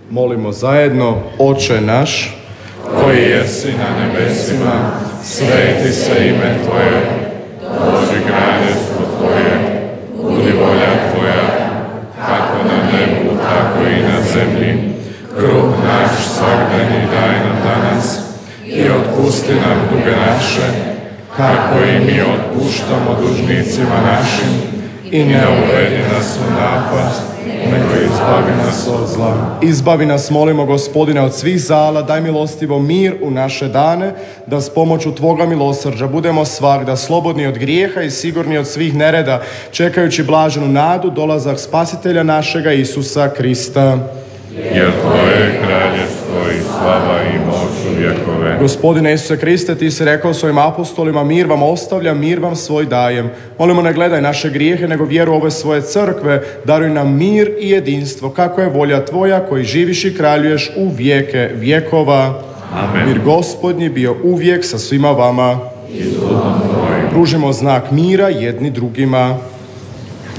Molimo zajedno. Oče naš, koji jesi na nebesima, sveti se ime Tvoje, dođi kraljestvo Tvoje, budi volja Tvoja, kako na nebu, tako i na zemlji. Kruh naš svakdanji daj nam danas i otpusti nam duge naše, kako i mi otpuštamo dužnicima našim, i ne uvedi nas u napast, nego izbavi nas od zla. Izbavi nas, molimo, Gospodine, od svih zala, daj milostivo mir u naše dane, da s pomoću Tvoga milosrđa budemo svagda slobodni od grijeha i sigurni od svih nereda, čekajući blaženu nadu, dolazak Spasitelja našega Isusa Krista. Jer Tvoje je kraljevstvo i slava i moć u vjekove. Gospodine Isuse Kriste, Ti si rekao svojim apostolima, mir vam ostavljam, mir vam svoj dajem. Molimo, ne gledaj naše grijehe, nego vjeru ove svoje crkve, daruj nam mir i jedinstvo, kako je volja Tvoja, koji živiš i kraljuješ u vijeke vjekova. Amen. Mir Gospodnji bio uvijek sa svima vama. Pružimo znak mira jedni drugima.